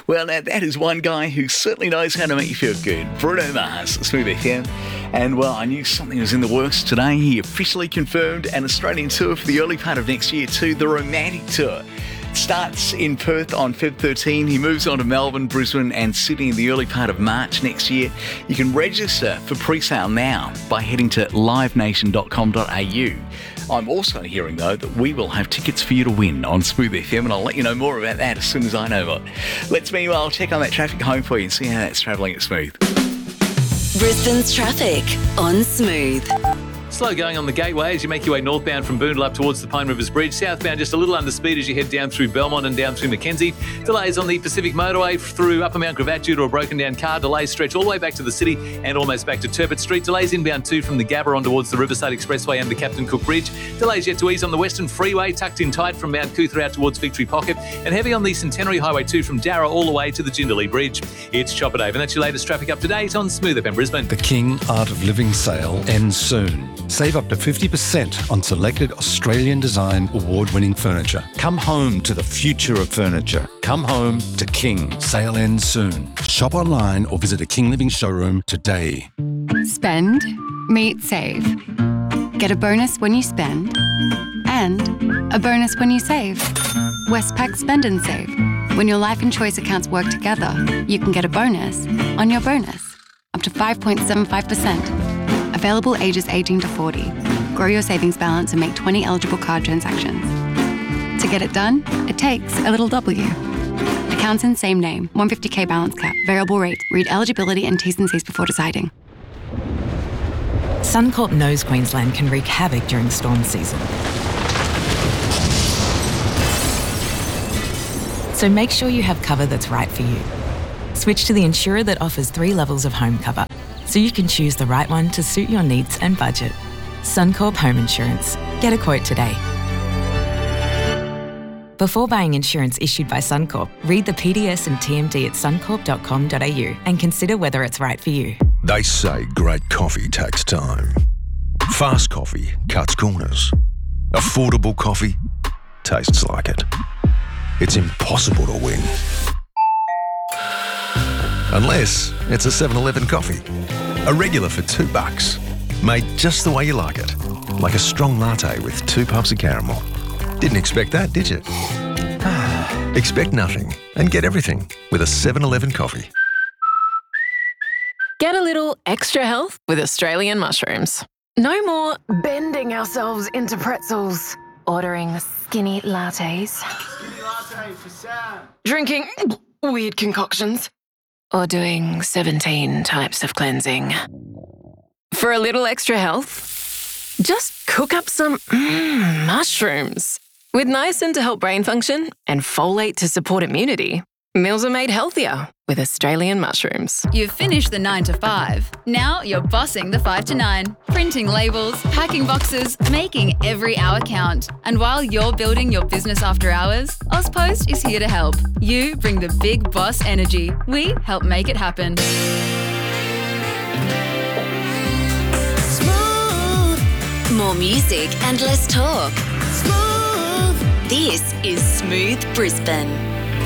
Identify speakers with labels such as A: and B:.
A: Well, now that is one guy who certainly knows how to make you feel good. Bruno Mars, Smooth FM. And, well, I knew something was in the works today. He officially confirmed an Australian tour for the early part of next year too, the Romantic Tour. Starts in Perth on Feb 13. He moves on to Melbourne, Brisbane and Sydney in the early part of March next year. You can register for pre-sale now by heading to livenation.com.au. I'm also hearing, though, that we will have tickets for you to win on Smooth FM, and I'll let you know more about that as soon as I know more. Let's meanwhile check on that traffic home for you and see how that's travelling at Smooth.
B: Brisbane's traffic on Smooth.
C: Slow going on the Gateway as you make your way northbound from Boondall up towards the Pine Rivers Bridge. Southbound just a little under speed as you head down through Belmont and down through Mackenzie. Delays on the Pacific Motorway through Upper Mount Gravatt due to a broken down car. Delays stretch all the way back to the city and almost back to Turbot Street. Delays inbound too from the Gabba on towards the Riverside Expressway under Captain Cook Bridge. Delays yet to ease on the Western Freeway, tucked in tight from Mount Cootha out towards Victory Pocket. And heavy on the Centenary Highway 2 from Darra all the way to the Jindalee Bridge. It's Chopper Dave, and that's your latest traffic up to date on Smooth FM Brisbane.
D: The King Art of Living sale ends soon. Save up to 50% on selected Australian design award-winning furniture. Come home to the future of furniture. Come home to King. Sale ends soon. Shop online or visit a King Living showroom today.
E: Spend, meet, save. Get a bonus when you spend and a bonus when you save. Westpac Spend and Save. When your Life and Choice accounts work together, you can get a bonus on your bonus, up to 5.75%. Available ages 18 to 40. Grow your savings balance and make 20 eligible card transactions. To get it done, it takes a little W. Accounts in same name, 150k balance cap, variable rate. Read eligibility and T's and C's before deciding.
F: Suncorp knows Queensland can wreak havoc during storm season. So make sure you have cover that's right for you. Switch to the insurer that offers 3 levels of home cover, so you can choose the right one to suit your needs and budget. Suncorp Home Insurance. Get a quote today. Before buying insurance issued by Suncorp, read the PDS and TMD at suncorp.com.au and consider whether it's right for you.
G: They say great coffee takes time. Fast coffee cuts corners. Affordable coffee tastes like it. It's impossible to win. Unless it's a 7-Eleven coffee. A regular for $2. Made just the way you like it. Like a strong latte with 2 puffs of caramel. Didn't expect that, did you? Expect nothing and get everything with a 7-Eleven coffee.
H: Get a little extra health with Australian mushrooms. No more bending ourselves into pretzels, ordering skinny lattes, drinking weird concoctions, or doing 17 types of cleansing. For a little extra health, just cook up some mushrooms. With niacin to help brain function and folate to support immunity, meals are made healthier with Australian mushrooms.
I: You've finished the 9 to 5. Now you're bossing the 5 to 9. Printing labels, packing boxes, making every hour count. And while you're building your business after hours, Ozpost is here to help. You bring the big boss energy. We help make it happen.
B: More music and less talk. Smooth. This is Smooth Brisbane.